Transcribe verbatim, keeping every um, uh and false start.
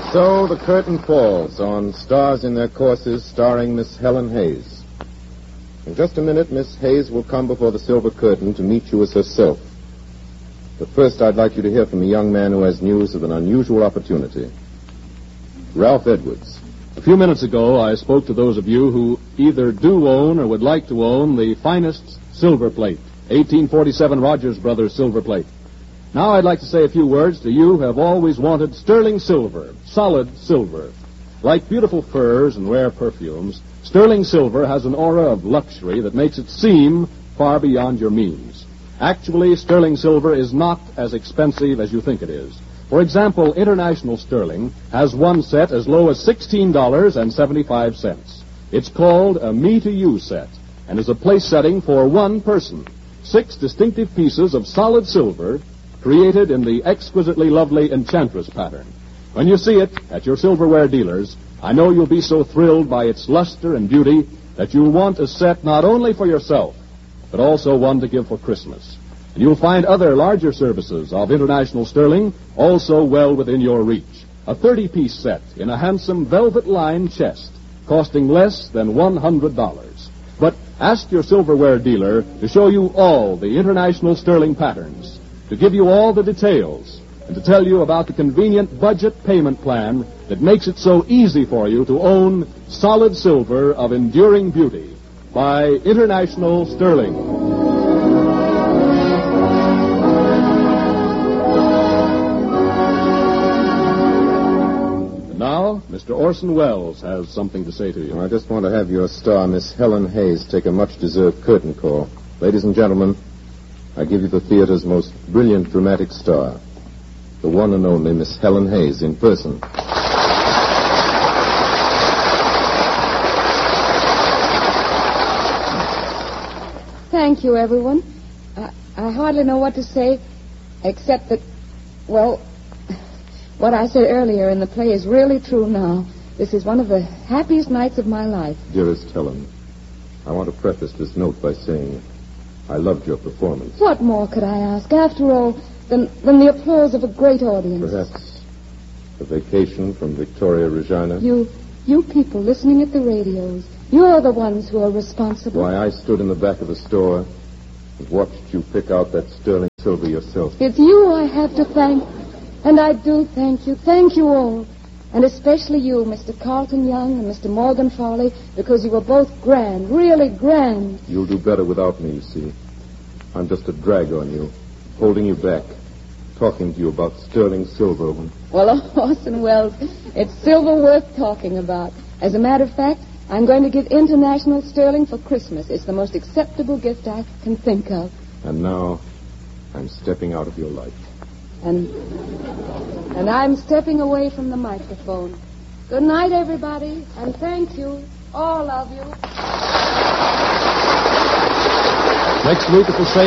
So the curtain falls on Stars in Their Courses, starring Miss Helen Hayes. In just a minute, Miss Hayes will come before the silver curtain to meet you as herself. But first, I'd like you to hear from a young man who has news of an unusual opportunity. Ralph Edwards. A few minutes ago, I spoke to those of you who either do own or would like to own the finest silver plate, eighteen forty-seven Rogers Brothers silver plate. Now I'd like to say a few words to you who have always wanted sterling silver, solid silver. Like beautiful furs and rare perfumes, sterling silver has an aura of luxury that makes it seem far beyond your means. Actually, sterling silver is not as expensive as you think it is. For example, International Sterling has one set as low as sixteen dollars and seventy-five cents. It's called a me-to-you set and is a place setting for one person. Six distinctive pieces of solid silver created in the exquisitely lovely Enchantress pattern. When you see it at your silverware dealers, I know you'll be so thrilled by its luster and beauty that you'll want a set not only for yourself, but also one to give for Christmas. And you'll find other larger services of International Sterling also well within your reach. A thirty-piece set in a handsome velvet-lined chest costing less than one hundred dollars. But ask your silverware dealer to show you all the International Sterling patterns, to give you all the details, and to tell you about the convenient budget payment plan that makes it so easy for you to own solid silver of enduring beauty by International Sterling. And now, Mister Orson Welles has something to say to you. I just want to have your star, Miss Helen Hayes, take a much-deserved curtain call. Ladies and gentlemen, I give you the theater's most brilliant dramatic star, the one and only Miss Helen Hayes in person. Thank you, everyone. I, I hardly know what to say, except that, well, what I said earlier in the play is really true now. This is one of the happiest nights of my life. Dearest Helen, I want to preface this note by saying I loved your performance. What more could I ask? After all, than, than the applause of a great audience. Perhaps a vacation from Victoria Regina. You, you people listening at the radios, you're the ones who are responsible. Why, I stood in the back of the store and watched you pick out that sterling silver yourself. It's you I have to thank, and I do thank you. Thank you all. And especially you, Mister Carlton Young and Mister Morgan Farley, because you were both grand, really grand. You'll do better without me, you see. I'm just a drag on you, holding you back, talking to you about sterling silver. When... Well, Orson Welles, it's silver worth talking about. As a matter of fact, I'm going to give International Sterling for Christmas. It's the most acceptable gift I can think of. And now, I'm stepping out of your life. And and I'm stepping away from the microphone. Good night, everybody, and thank you, all of you. Next week at the same